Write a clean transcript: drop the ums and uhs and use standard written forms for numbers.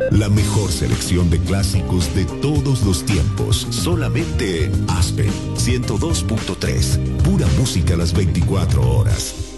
La mejor selección de clásicos de todos los tiempos. Solamente en Aspen 102.3. Pura música las 24 horas.